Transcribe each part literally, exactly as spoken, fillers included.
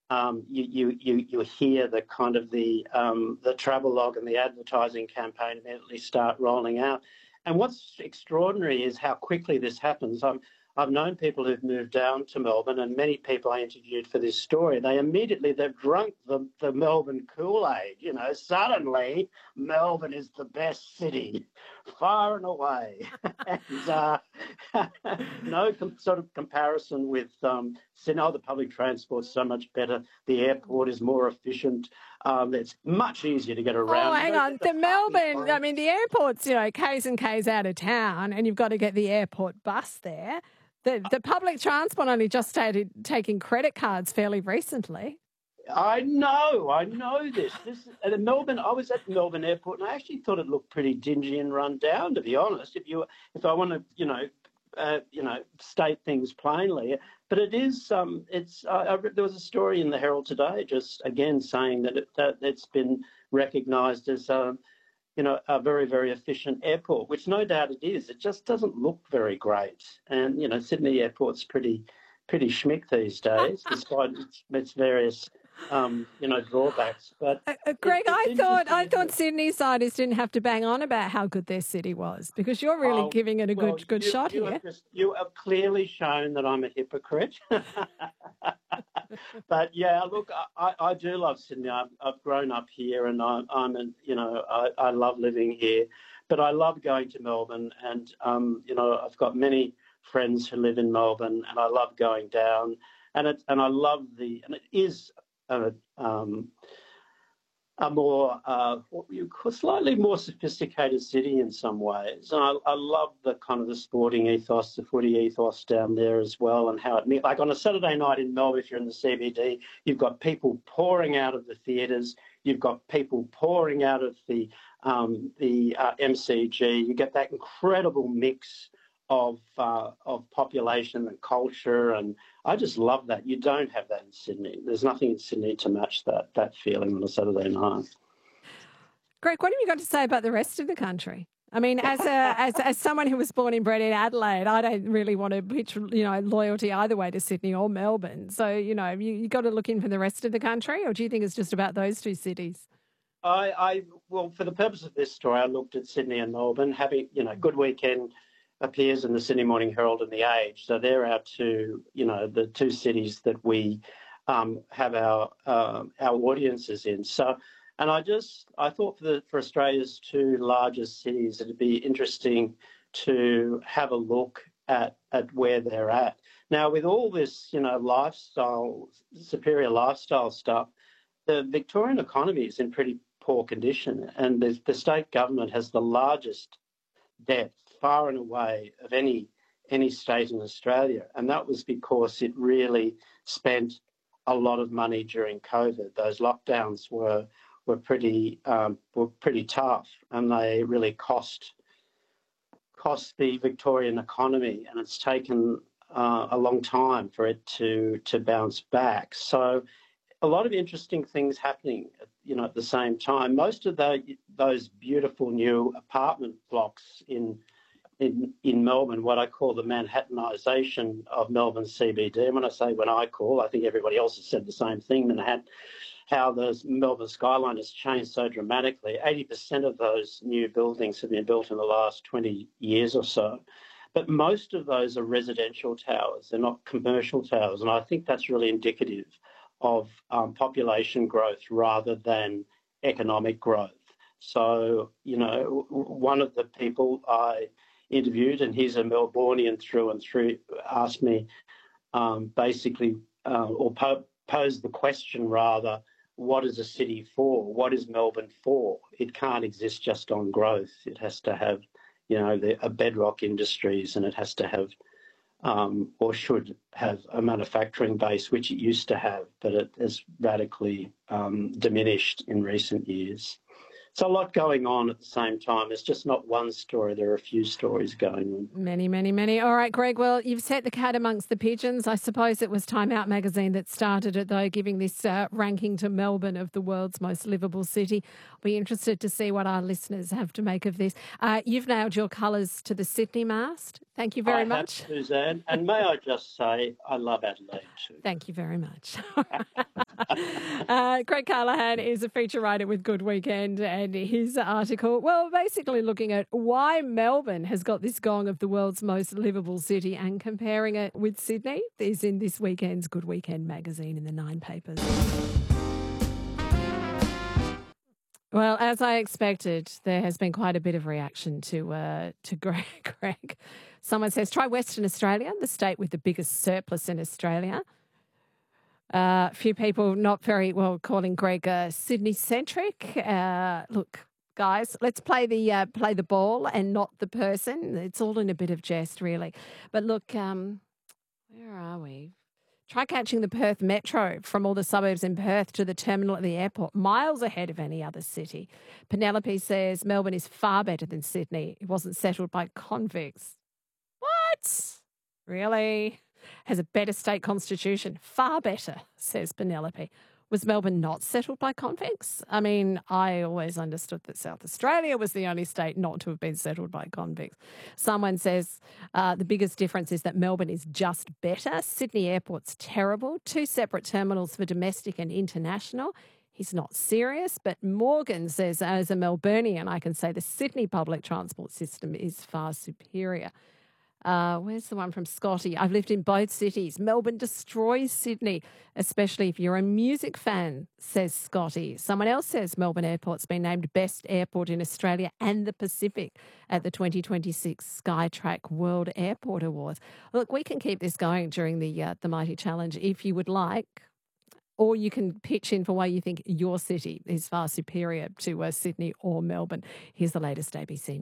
Um, you, you, you, you hear the kind of the um, the travelogue and the advertising campaign immediately start rolling out. And what's extraordinary is how quickly this happens. I'm, I've known people who've moved down to Melbourne, and many people I interviewed for this story, they immediately, they've drunk the, the Melbourne Kool-Aid. You know, suddenly Melbourne is the best city, far and away. and uh, no com- sort of comparison with um, Sydney. Oh, the public transport's so much better. The airport is more efficient. Um, it's much easier to get around. Oh, hang you know, on. the The Melbourne, parking I mean, the airport's, you know, K's and K's out of town, and you've got to get the airport bus there. The the public transport only just started taking credit cards fairly recently. I know, I know this. This at Melbourne. I was at Melbourne Airport, and I actually thought it looked pretty dingy and run down. To be honest, if you, if I want to, you know, uh, you know, state things plainly, but it is. Um, it's. I, I, there was a story in the Herald today, just again saying that it, that it's been recognised as. Um, you know, a very, very efficient airport, which no doubt it is. It just doesn't look very great. And, you know, Sydney Airport's pretty pretty schmick these days, despite its, its various, um, you know, drawbacks. But Uh, uh, Greg, it, I it's thought I interesting, thought isn't it? Sydney-siders didn't have to bang on about how good their city was, because you're really Oh, giving it a well, good good you, shot you here. have just you have clearly shown that I'm a hypocrite. But yeah, look, I, I do love Sydney. I've, I've grown up here, and I'm, I'm a, you know, I, I love living here. But I love going to Melbourne, and um, you know, I've got many friends who live in Melbourne, and I love going down, and it, and I love the, and it is a, um, a more, uh, what you call slightly more sophisticated city in some ways. And I, I love the kind of the sporting ethos, the footy ethos down there as well, and how it, like on a Saturday night in Melbourne, if you're in the C B D, you've got people pouring out of the theatres, you've got people pouring out of the um, the uh, M C G. You get that incredible mix of uh, of population and culture, and I just love that. You don't have that in Sydney. There's nothing in Sydney to match that that feeling on a Saturday night. Greg, what have you got to say about the rest of the country? I mean, as a as as someone who was born and bred in Adelaide, I don't really want to pitch, you know, loyalty either way to Sydney or Melbourne. So, you know, you you got to look in for the rest of the country, or do you think it's just about those two cities? I, I well, for the purpose of this story, I looked at Sydney and Melbourne. Having, you know, Good Weekend appears in the Sydney Morning Herald and the Age, so they're our two, you know, the two cities that we um, have our uh, our audiences in. So, and I just I thought for the for Australia's two largest cities, it'd be interesting to have a look at at where they're at now with all this, you know, lifestyle, superior lifestyle stuff. The Victorian economy is in pretty poor condition, and the, the state government has the largest debt far and away of any any state in Australia, and that was because it really spent a lot of money during COVID. Those lockdowns were were pretty um, were pretty tough, and they really cost cost the Victorian economy, and it's taken uh, a long time for it to to bounce back. So a lot of interesting things happening, you know, at the same time. Most of the, those beautiful new apartment blocks in, in in Melbourne, what I call the Manhattanisation of Melbourne C B D. And when I say when I call, I think everybody else has said the same thing, Manhattan, how the Melbourne skyline has changed so dramatically. eighty percent of those new buildings have been built in the last twenty years or so. But most of those are residential towers. They're not commercial towers. And I think that's really indicative of um, population growth rather than economic growth. So, you know, one of the people I interviewed, and he's a Melbourneian through and through, asked me um, basically, uh, or po- posed the question rather, what is a city for? What is Melbourne for? It can't exist just on growth. It has to have, you know, the, a bedrock industries, and it has to have Um, or should have a manufacturing base, which it used to have, but it has radically um, diminished in recent years. So a lot going on at the same time. It's just not one story. There are a few stories going on. Many, many, many. All right, Greg, well, you've set the cat amongst the pigeons. I suppose it was Time Out magazine that started it, though, giving this uh, ranking to Melbourne of the world's most livable city. I'll be interested to see what our listeners have to make of this. Uh, you've nailed your colours to the Sydney mast. Thank you very I much. have, Suzanne. And may I just say, I love Adelaide too. Thank you very much. uh, Greg Callaghan is a feature writer with Good Weekend, and his article, well, basically looking at why Melbourne has got this gong of the world's most livable city and comparing it with Sydney is in this weekend's Good Weekend magazine in the Nine papers. Well, as I expected, there has been quite a bit of reaction to uh, to Greg. Greg. Someone says, try Western Australia, the state with the biggest surplus in Australia. A uh, few people not very well calling Greg uh, Sydney-centric. Uh, look, guys, let's play the uh, play the ball and not the person. It's all in a bit of jest, really. But look, um, where are we? Try catching the Perth Metro from all the suburbs in Perth to the terminal at the airport, miles ahead of any other city. Penelope says Melbourne is far better than Sydney. It wasn't settled by convicts. What? Really? Has a better state constitution. Far better, says Penelope. Was Melbourne not settled by convicts? I mean, I always understood that South Australia was the only state not to have been settled by convicts. Someone says uh, the biggest difference is that Melbourne is just better. Sydney Airport's terrible. Two separate terminals for domestic and international. He's not serious, but Morgan says, as a Melburnian, I can say the Sydney public transport system is far superior. Uh, where's the one from Scotty? I've lived in both cities. Melbourne destroys Sydney, especially if you're a music fan, says Scotty. Someone else says Melbourne Airport's been named best airport in Australia and the Pacific at the twenty twenty-six Skytrack World Airport Awards. Look, we can keep this going during the uh, the Mighty Challenge if you would like, or you can pitch in for why you think your city is far superior to uh, Sydney or Melbourne. Here's the latest A B C.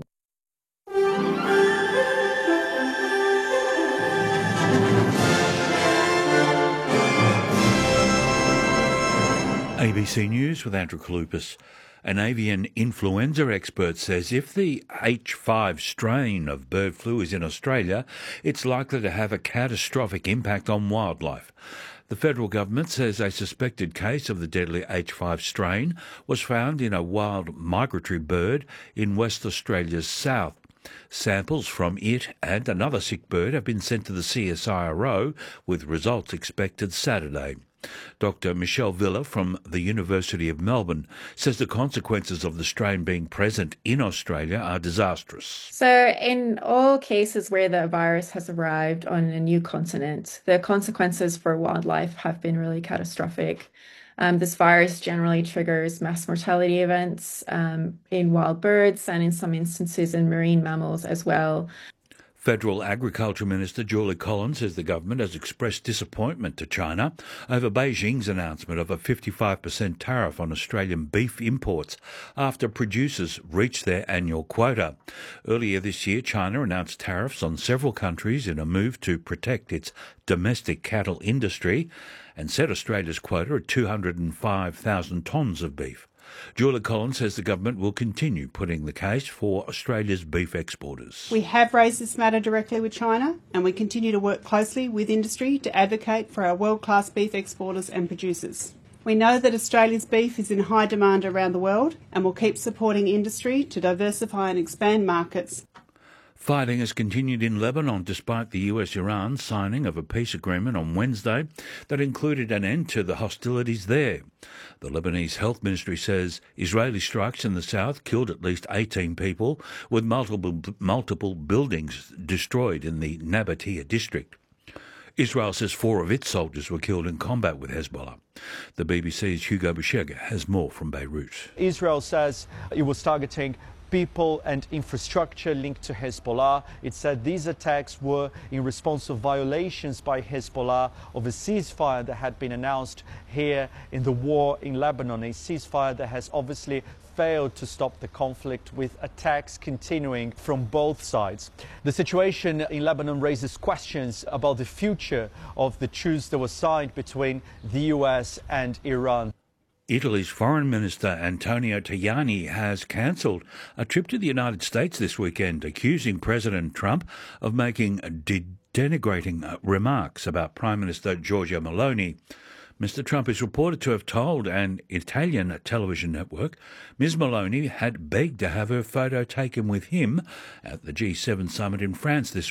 A B C News with Andrew Kalupas. An avian influenza expert says if the H five strain of bird flu is in Australia, it's likely to have a catastrophic impact on wildlife. The federal government says a suspected case of the deadly H five strain was found in a wild migratory bird in West Australia's south. Samples from it and another sick bird have been sent to the C S I R O, with results expected Saturday. Doctor Michelle Villa from the University of Melbourne says the consequences of the strain being present in Australia are disastrous. So in all cases where the virus has arrived on a new continent, the consequences for wildlife have been really catastrophic. Um, this virus generally triggers mass mortality events um, in wild birds and in some instances in marine mammals as well. Federal Agriculture Minister Julie Collins says the government has expressed disappointment to China over Beijing's announcement of a fifty-five percent tariff on Australian beef imports after producers reached their annual quota. Earlier this year, China announced tariffs on several countries in a move to protect its domestic cattle industry and set Australia's quota at two hundred five thousand tonnes of beef. Julia Collins says the government will continue putting the case for Australia's beef exporters. We have raised this matter directly with China, and we continue to work closely with industry to advocate for our world-class beef exporters and producers. We know that Australia's beef is in high demand around the world, and will keep supporting industry to diversify and expand markets. Fighting has continued in Lebanon despite the U S-Iran signing of a peace agreement on Wednesday that included an end to the hostilities there. The Lebanese Health Ministry says Israeli strikes in the south killed at least eighteen people, with multiple multiple buildings destroyed in the Nabatea district. Israel says four of its soldiers were killed in combat with Hezbollah. The B B C's Hugo Bashega has more from Beirut. Israel says it was targeting people and infrastructure linked to Hezbollah. It said these attacks were in response to violations by Hezbollah of a ceasefire that had been announced here in the war in Lebanon, a ceasefire that has obviously failed to stop the conflict, with attacks continuing from both sides. The situation in Lebanon raises questions about the future of the truce that was signed between the U S and Iran. Italy's Foreign Minister Antonio Tajani has cancelled a trip to the United States this weekend, accusing President Trump of making de- denigrating remarks about Prime Minister Giorgia Meloni. Mister Trump is reported to have told an Italian television network Miz Meloni had begged to have her photo taken with him at the G seven summit in France this week.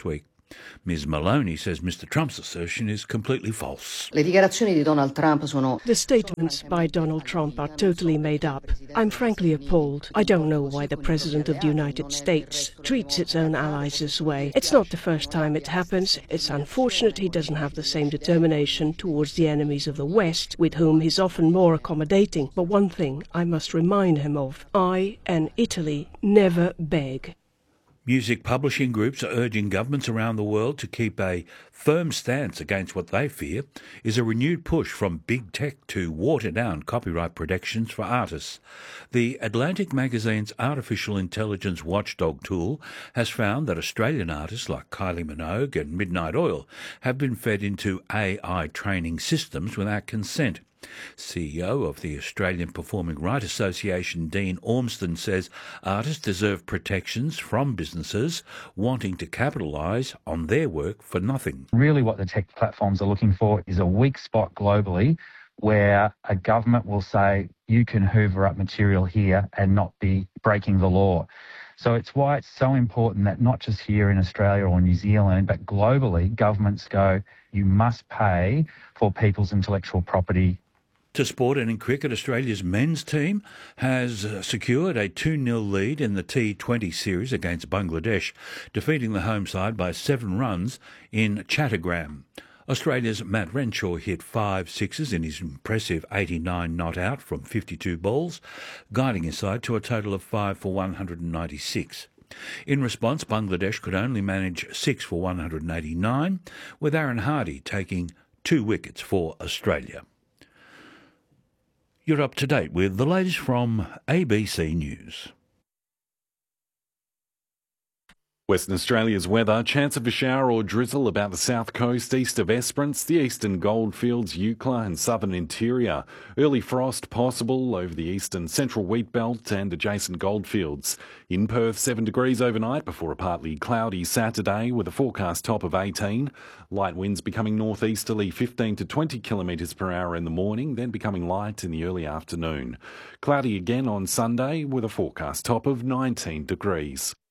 Ms Maloney says Mr Trump's assertion is completely false. Le dichiarazioni di Donald Trump sono... The statements by Donald Trump are totally made up. I'm frankly appalled. I don't know why the President of the United States treats its own allies this way. It's not the first time it happens. It's unfortunate he doesn't have the same determination towards the enemies of the West, with whom he's often more accommodating. But one thing I must remind him of: I and Italy never beg. Music publishing groups are urging governments around the world to keep a firm stance against what they fear is a renewed push from big tech to water down copyright protections for artists. The Atlantic magazine's artificial intelligence watchdog tool has found that Australian artists like Kylie Minogue and Midnight Oil have been fed into A I training systems without consent. C E O of the Australian Performing Rights Association, Dean Ormston, says artists deserve protections from businesses wanting to capitalise on their work for nothing. Really what the tech platforms are looking for is a weak spot globally where a government will say you can hoover up material here and not be breaking the law. So it's why it's so important that not just here in Australia or New Zealand, but globally, governments go, you must pay for people's intellectual property. To sport, and in cricket, Australia's men's team has secured a two nil lead in the T twenty series against Bangladesh, defeating the home side by seven runs in Chattogram. Australia's Matt Renshaw hit five sixes in his impressive eighty-nine not out from fifty-two balls, guiding his side to a total of five for one hundred ninety-six. In response, Bangladesh could only manage six for one hundred eighty-nine, with Aaron Hardy taking two wickets for Australia. You're up to date with the latest from A B C News. Western Australia's weather, chance of a shower or drizzle about the south coast east of Esperance, the eastern goldfields, Eucla and southern interior. Early frost possible over the eastern central wheat belt and adjacent goldfields. In Perth, seven degrees overnight before a partly cloudy Saturday with a forecast top of eighteen. Light winds becoming northeasterly fifteen to twenty kilometres per hour in the morning, then becoming light in the early afternoon. Cloudy again on Sunday with a forecast top of nineteen degrees.